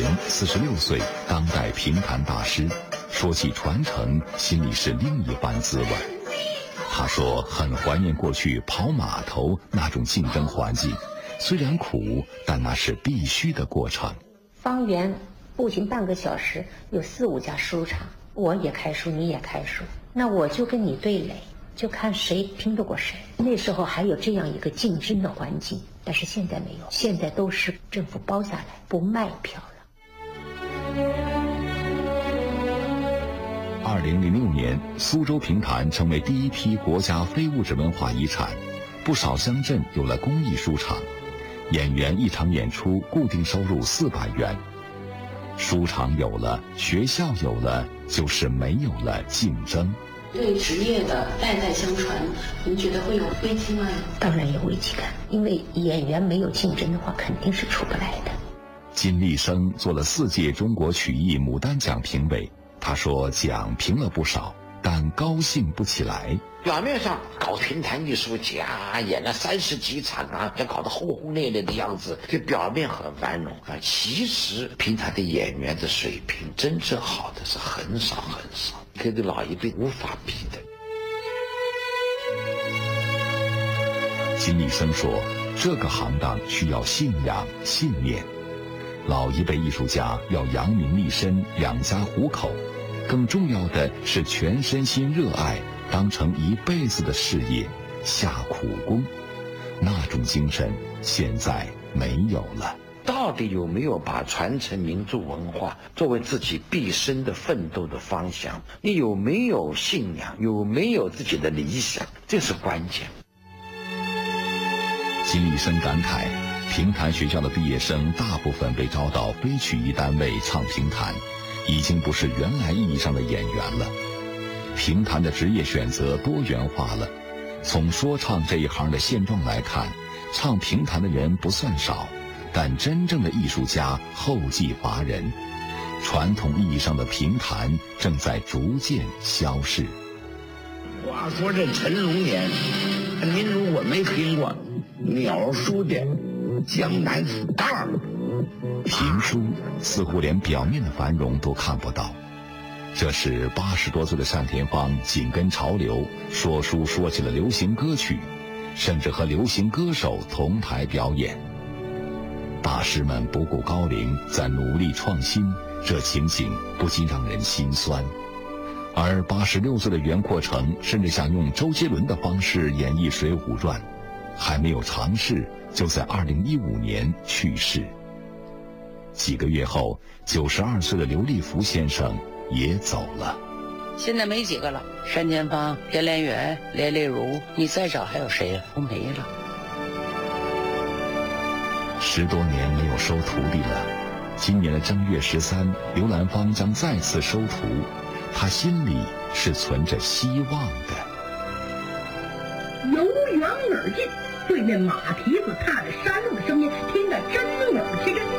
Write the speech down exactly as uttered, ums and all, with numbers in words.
四十六岁，当代评弹大师。说起传承，心里是另一番滋味。他说很怀念过去跑码头那种竞争环境，虽然苦，但那是必须的过程。 方圆步行半个小时有四五家书场，我也开书，你也开书，那我就跟你对垒，就看谁拼得过谁。那时候还有这样一个竞争的环境，但是现在没有，现在都是政府包下来，不卖票了。 二零零六年，苏州评弹成为第一批国家非物质文化遗产，不少乡镇有了公益书场，演员一场演出固定收入四百元。书场有了，学校有了，就是没有了竞争。 对职业的代代相传，您觉得会有危机吗？ 当然有危机感，因为演员没有竞争的话，肯定是出不来的。 金立生做了四届中国曲艺牡丹奖评委，他说奖评了不少，但高兴不起来。 表面上搞评弹艺术家，演了三十几场啊，就搞得轰轰烈烈的样子，这表面很繁荣啊。其实评弹的演员的水平，真正好的是很少很少，跟这老一辈无法比的。 金立生说，这个行当需要信仰、信念。老一辈艺术家要扬名立身，养家糊口，更重要的是全身心热爱，当成一辈子的事业，下苦功。那种精神现在没有了。 到底有没有把传承民族文化作为自己毕生的奋斗的方向？你有没有信仰？有没有自己的理想？这是关键。 金立生感慨，评弹学校的毕业生大部分被招到非曲艺单位唱评弹，已经不是原来意义上的演员了。评弹的职业选择多元化了，从说唱这一行的现状来看，唱评弹的人不算少，但真正的艺术家后继乏人，传统意义上的评弹正在逐渐消逝。 话说这陈龙年，您如果没听过鸟书的《江南子二》， 评书似乎连表面的繁荣都看不到。这时八十多岁的单田芳紧跟潮流，说书说起了流行歌曲，甚至和流行歌手同台表演。大师们不顾高龄，在努力创新，这情景不禁让人心酸。而八十六岁的袁阔成甚至想用周杰伦的方式演绎《水浒传》，还没有尝试，就在二零一五年去世。几个月后，九十二岁的刘立福先生也走了。 现在没几个了，单田芳、田连元、连丽如，你再找还有谁呀？都没了。 十多年没有收徒弟了，今年的正月十三，刘兰芳将再次收徒，她心里是存着希望的。 由远而近，对面马蹄子踏着山路的声音听得真